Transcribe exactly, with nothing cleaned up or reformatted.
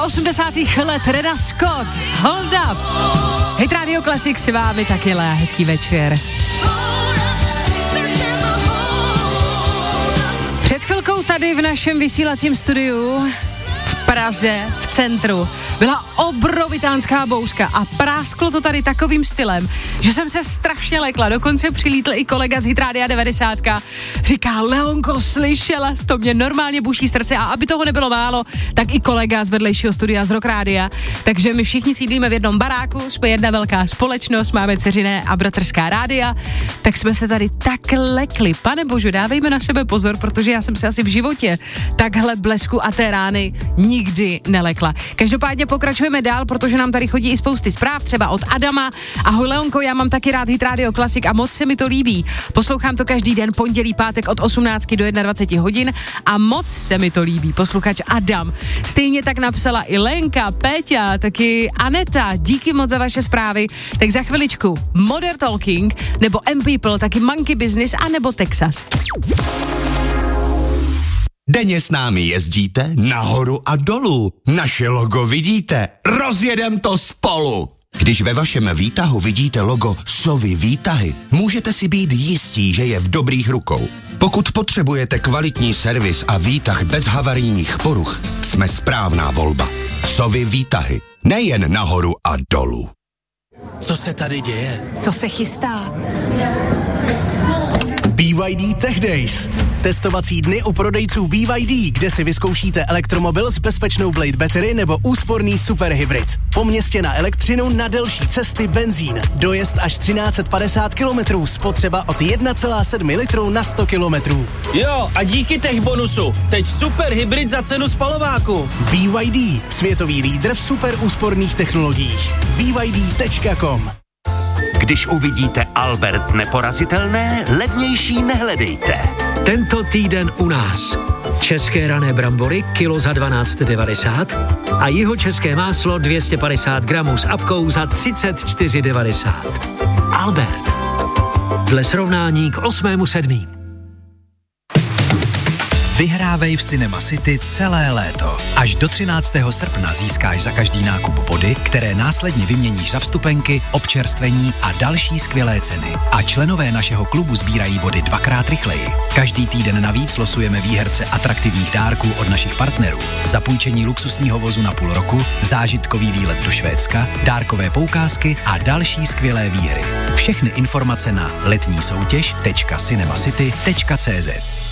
osmdesátých let Reda Scott, Hold Up. Hit Radio Classic s vámi taky lé, hezký večer. Před chvilkou tady v našem vysílacím studiu v Praze, v centru, byla obrovitánská bouřka a prásklo to tady takovým stylem, že jsem se strašně lekla. Dokonce přilítl i kolega z Hit Rádia devadesát. Říká, Leonko, slyšela jsi to, mě normálně buší srdce, a aby toho nebylo málo, tak i kolega z vedlejšího studia z Rock Rádia. Takže my všichni sídlíme v jednom baráku, jsme jedna velká společnost, máme dceřiné a bratrská rádia, tak jsme se tady tak lekli. Pane bože, dávejme na sebe pozor, protože já jsem se asi v životě takhle blesku a té rány nikdy nelekla. Každopádně pokračujeme dál, protože nám tady chodí i spousty zpráv, třeba od Adama. Ahoj Leonko, já mám taky rád Hit Radio Classic a moc se mi to líbí. Poslouchám to každý den, pondělí, pátek od osmnácti do dvaceti jedna hodin a moc se mi to líbí. Posluchač Adam. Stejně tak napsala i Lenka, Péťa, taky Aneta. Díky moc za vaše zprávy. Tak za chviličku Modern Talking, nebo M People, taky Monkey Business a nebo Texas. Denně s námi jezdíte nahoru a dolů. Naše logo vidíte. Rozjedem to spolu. Když ve vašem výtahu vidíte logo Sovy výtahy, můžete si být jistí, že je v dobrých rukou. Pokud potřebujete kvalitní servis a výtah bez havarijních poruch, jsme správná volba. Sovy výtahy. Nejen nahoru a dolů. Co se tady děje? Co se chystá? B Y D Tech Days. Testovací dny u prodejců B Y D, kde si vyzkoušíte elektromobil s bezpečnou Blade Battery nebo úsporný superhybrid. Po městě na elektřinu, na delší cesty benzín. Dojezd až třináct set padesát kilometrů, spotřeba od jedna celá sedm litru na sto kilometrů. Jo, a díky tech bonusu, teď superhybrid za cenu spalováku. B Y D, světový lídr v super úsporných technologiích. B Y D tečka com. Když uvidíte Albert neporazitelné, levnější nehledejte. Tento týden u nás české rané brambory kilo za dvanáct devadesát a jihočeské máslo dvě stě padesát gramů s apkou za třicet čtyři devadesát. Albert. Dle srovnání k osmému sedmý. Vyhrávej v Cinema City celé léto. Až do třináctého srpna získáš za každý nákup body, které následně vyměníš za vstupenky, občerstvení a další skvělé ceny. A členové našeho klubu sbírají body dvakrát rychleji. Každý týden navíc losujeme výherce atraktivních dárků od našich partnerů. Zapůjčení luxusního vozu na půl roku, zážitkový výlet do Švédska, dárkové poukázky a další skvělé výhry. Všechny informace na letní soutěž tečka cinemacity tečka cé zet.